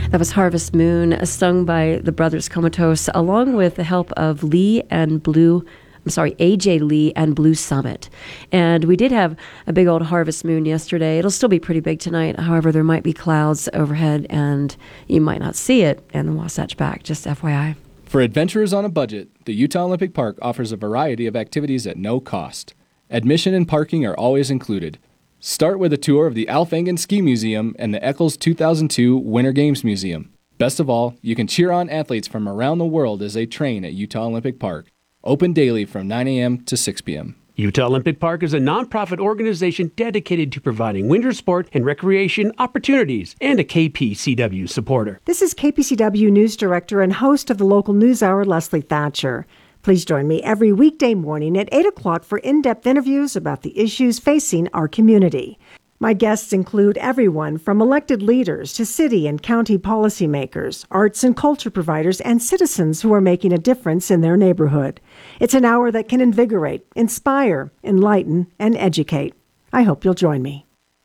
That was Harvest Moon, sung by the Brothers Comatose, along with the help of AJ Lee and Blue Summit. And we did have a big old harvest moon yesterday. It'll still be pretty big tonight. However, there might be clouds overhead and you might not see it in the Wasatch Back, just FYI. For adventurers on a budget, the Utah Olympic Park offers a variety of activities at no cost. Admission and parking are always included. Start with a tour of the Alf Engen Ski Museum and the Eccles 2002 Winter Games Museum. Best of all, you can cheer on athletes from around the world as they train at Utah Olympic Park. Open daily from 9 a.m. to 6 p.m. Utah Olympic Park is a nonprofit organization dedicated to providing winter sport and recreation opportunities and a KPCW supporter. This is KPCW News Director and host of the local news hour, Leslie Thatcher. Please join me every weekday morning at 8 o'clock for in-depth interviews about the issues facing our community. My guests include everyone from elected leaders to city and county policymakers, arts and culture providers, and citizens who are making a difference in their neighborhood. It's an hour that can invigorate, inspire, enlighten, and educate. I hope you'll join me.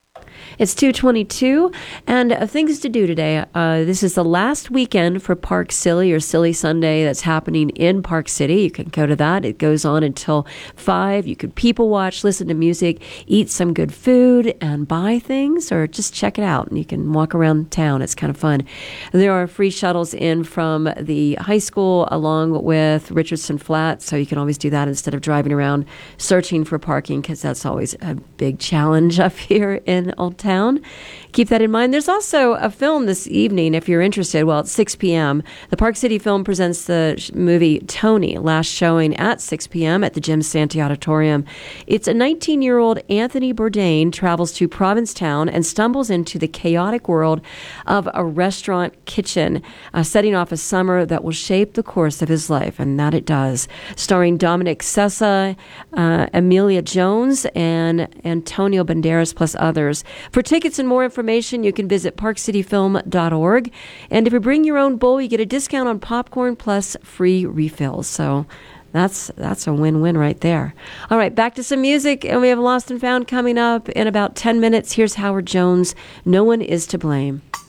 It's 2:22, and things to do today. This is the last weekend for Park Silly or Silly Sunday that's happening in Park City. You can go to that. It goes on until 5. You could people watch, listen to music, eat some good food, and buy things, or just check it out. And you can walk around town. It's kind of fun. There are free shuttles in from the high school along with Richardson Flat, so you can always do that instead of driving around searching for parking, because that's always a big challenge up here in Old Town. Keep that in mind. There's also a film this evening, if you're interested. Well, at 6 p.m. The Park City Film presents the movie Tony, last showing at 6 p.m. at the Jim Santee Auditorium. It's a 19-year-old Anthony Bourdain travels to Provincetown and stumbles into the chaotic world of a restaurant kitchen, setting off a summer that will shape the course of his life, and that it does. Starring Dominic Sessa, Emilia Jones, and Antonio Banderas, plus others. For tickets and more information, you can visit parkcityfilm.org. And if you bring your own bowl, you get a discount on popcorn plus free refills. So that's a win-win right there. All right, back to some music, and we have Lost and Found coming up in about 10 minutes. Here's Howard Jones, No One Is to Blame.